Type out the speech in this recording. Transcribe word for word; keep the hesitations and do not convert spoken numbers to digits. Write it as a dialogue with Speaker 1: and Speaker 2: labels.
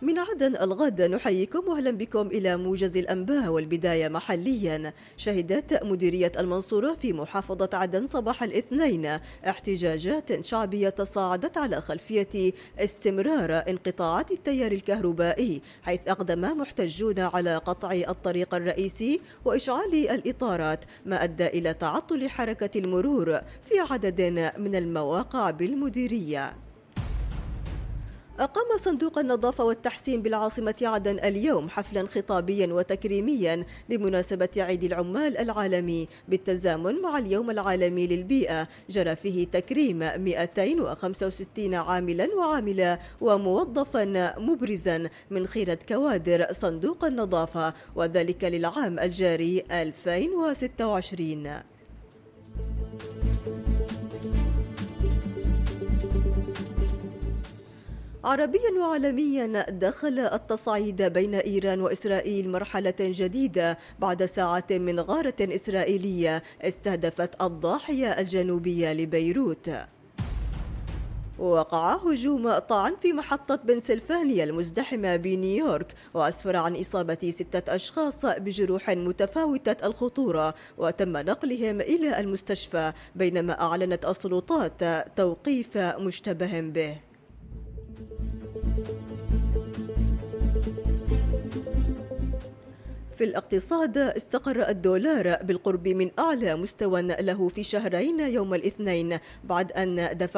Speaker 1: من عدن الغد نحييكم واهلا بكم الى موجز الانباء، والبدايه محليا. شهدت مديريه المنصوره في محافظه عدن صباح الاثنين احتجاجات شعبيه تصاعدت على خلفيه استمرار انقطاعات التيار الكهربائي، حيث اقدم محتجون على قطع الطريق الرئيسي واشعال الاطارات، ما ادى الى تعطل حركه المرور في عدد من المواقع بالمديريه. أقام صندوق النظافة والتحسين بالعاصمة عدن اليوم حفلا خطابيا وتكريميا بمناسبة عيد العمال العالمي بالتزامن مع اليوم العالمي للبيئة، جرى فيه تكريم مئتين وخمسة وستين عاملا وعاملة وموظفا مبرزا من خيرة كوادر صندوق النظافة، وذلك للعام الجاري ألفين وستة وعشرين. عربيا وعالميا، دخل التصعيد بين إيران وإسرائيل مرحلة جديدة بعد ساعات من غارة إسرائيلية استهدفت الضاحية الجنوبية لبيروت. وقع هجوم طعن في محطة بنسلفانيا المزدحمة بنيويورك، وأسفر عن إصابة ستة أشخاص بجروح متفاوتة الخطورة، وتم نقلهم إلى المستشفى، بينما أعلنت السلطات توقيف مشتبه به. في الاقتصاد، استقر الدولار بالقرب من أعلى مستوى له في شهرين يوم الاثنين، بعد أن دفع